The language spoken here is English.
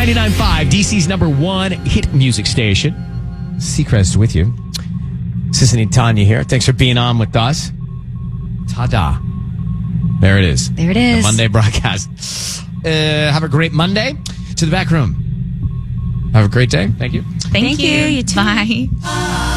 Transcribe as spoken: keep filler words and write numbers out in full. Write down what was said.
ninety-nine point five, D C's number one hit music station. Seacrest with you. Sissany and Tanya here. Thanks for being on with us. Ta-da. There it is. There it is. The Monday broadcast. Uh, have a great Monday. To the back room. Have a great day. Thank you. Thank, Thank you. you. You too. Bye.